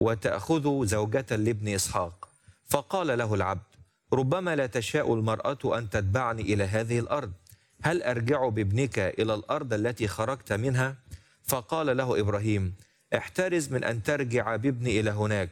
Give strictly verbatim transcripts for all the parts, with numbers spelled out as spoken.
وتأخذ زوجة لابن إسحاق. فقال له العبد: ربما لا تشاء المرأة أن تتبعني إلى هذه الأرض، هل أرجع بابنك إلى الأرض التي خرجت منها؟ فقال له إبراهيم: احترز من أن ترجع بابني إلى هناك،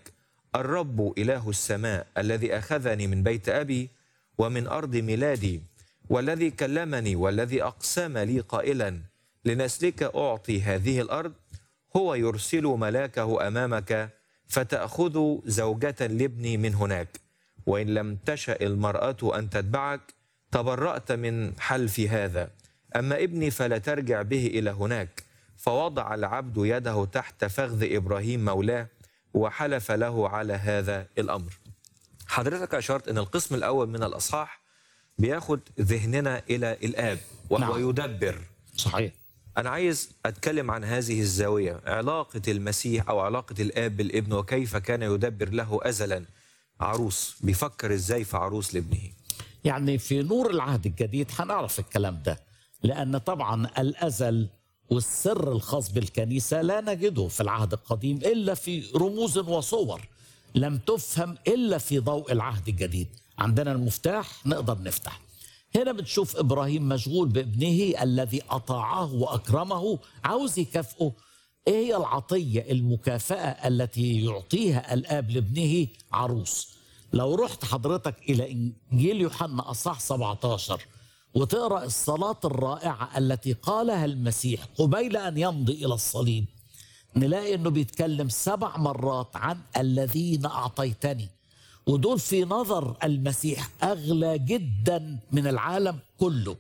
الرب إله السماء الذي أخذني من بيت أبي ومن أرض ميلادي، والذي كلمني والذي أقسم لي قائلا: لنسلك أعطي هذه الأرض، هو يرسل ملاكه أمامك فتأخذ زوجة لابني من هناك، وإن لم تشأ المرأة أن تتبعك تبرأت من حلف هذا، أما ابني فلا ترجع به إلى هناك. فوضع العبد يده تحت فخذ إبراهيم مولاه وحلف له على هذا الأمر. حضرتك أشرت أن القسم الأول من الأصحاح بياخد ذهننا إلى الآب وهو نعم. يدبر. صحيح. أنا عايز أتكلم عن هذه الزاوية، علاقة المسيح أو علاقة الآب بالابن، وكيف كان يدبر له أزلا عروس، بيفكر إزاي في عروس لابنه. يعني في نور العهد الجديد هنعرف الكلام ده، لأن طبعا الأزل والسر الخاص بالكنيسة لا نجده في العهد القديم إلا في رموز وصور لم تفهم إلا في ضوء العهد الجديد. عندنا المفتاح نقدر نفتح. هنا بنشوف إبراهيم مشغول بابنه الذي أطاعه وأكرمه، عاوز يكافئه. إيه هي العطية المكافأة التي يعطيها الآب لابنه؟ عروس. لو رحت حضرتك إلى إنجيل يوحنا أصحاح سبعة عشر وتقرأ الصلاة الرائعة التي قالها المسيح قبيل أن يمضي إلى الصليب، نلاقي أنه بيتكلم سبع مرات عن الذين أعطيتني، ودول في نظر المسيح أغلى جدا من العالم كله.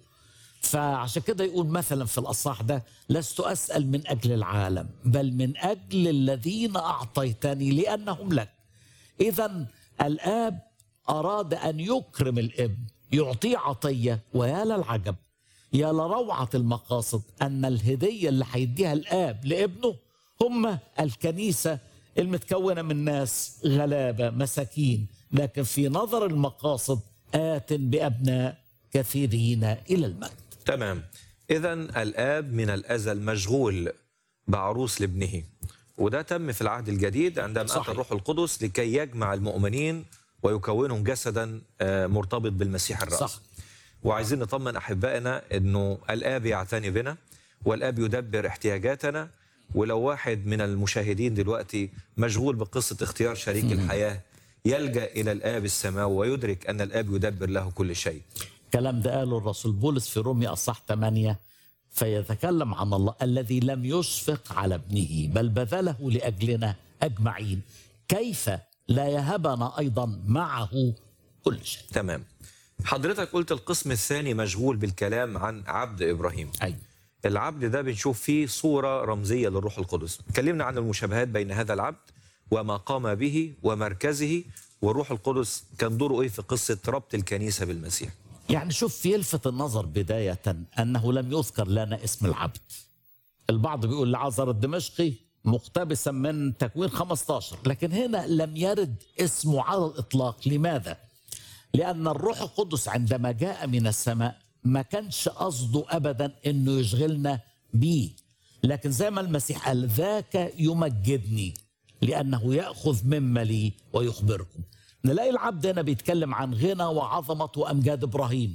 فعشان كده يقول مثلا في الأصحاح ده: لست أسأل من أجل العالم بل من أجل الذين أعطيتني لأنهم لك. إذن الآب أراد أن يكرم الابن، يعطيه عطية، ويا للعجب، يا لروعة المقاصد أن الهدية اللي هيديها الآب لابنه هم الكنيسة المتكونة من ناس غلابة مساكين، لكن في نظر المقاصد آت بأبناء كثيرين إلى المجد. تمام. إذن الآب من الأزل مشغول بعروس لابنه، وده تم في العهد الجديد عندما صحيح. أتى الروح القدس لكي يجمع المؤمنين ويكونهم جسدا مرتبط بالمسيح الرأس. صح. وعايزين نطمن أحبائنا أنه الآب يعتني بنا والآب يدبر احتياجاتنا. ولو واحد من المشاهدين دلوقتي مشغول بقصة اختيار شريك م- الحياة، يلجأ إلى الآب السماوي ويدرك أن الآب يدبر له كل شيء. الكلام ده قاله الرسول بولس في رومية أصحاح ثمانية، فيتكلم عن الله الذي لم يشفق على ابنه بل بذله لأجلنا أجمعين، كيف لا يهبنا أيضا معه كل شيء. تمام. حضرتك قلت القسم الثاني مشغول بالكلام عن عبد إبراهيم. أي. العبد ده بنشوف فيه صورة رمزية للروح القدس. اتكلمنا عن المشابهات بين هذا العبد وما قام به ومركزه، والروح القدس كان دوره إيه في قصة ربط الكنيسة بالمسيح. يعني شوف، يلفت النظر بداية أنه لم يذكر لنا اسم العبد. البعض بيقول لعازر الدمشقي مقتبسا من تكوين خمسة عشر، لكن هنا لم يرد اسمه على الإطلاق. لماذا؟ لأن الروح القدس عندما جاء من السماء ما كانش قصده أبدا أنه يشغلنا بيه، لكن زي ما المسيح قال: ذاك يمجدني لأنه يأخذ مما لي ويخبركم. نلاقي العبد هنا بيتكلم عن غنى وعظمة وأمجاد إبراهيم،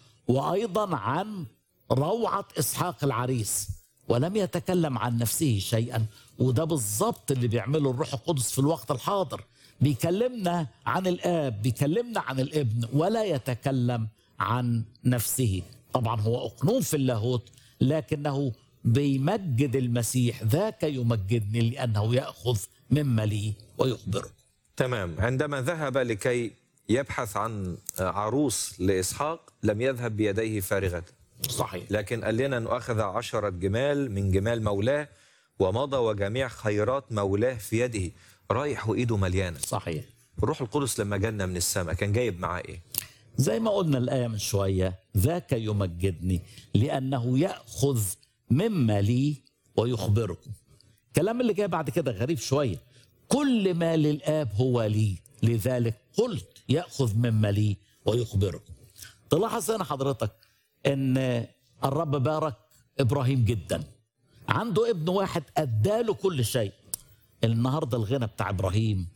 وأيضا عن روعة إسحاق العريس، ولم يتكلم عن نفسه شيئا. وده بالضبط اللي بيعمله الروح القدس في الوقت الحاضر، بيكلمنا عن الآب، بيكلمنا عن الابن، ولا يتكلم عن نفسه. طبعا هو أقنوم في اللاهوت، لكنه بيمجد المسيح: ذاك يمجدني لأنه يأخذ مما لي ويخبره. تمام. عندما ذهب لكي يبحث عن عروس لإسحاق لم يذهب بيديه فارغة. صحيح. لكن قال لنا أنه أخذ عشرة جمال من جمال مولاه ومضى وجميع خيرات مولاه في يده، رايح وإيده مليانة. صحيح. الروح القدس لما جانا من السماء كان جايب معاه إيه؟ زي ما قلنا الآية من شوية: ذاك يمجدني لأنه يأخذ مما لي ويخبركم. الكلام اللي جاي بعد كده غريب شوية: كل ما للآب هو لي، لذلك قلت يأخذ مما لي ويخبركم. تلاحظ هنا حضرتك أن الرب بارك إبراهيم جدا، عنده ابن واحد أداله كل شيء. النهارده الغنى بتاع ابراهيم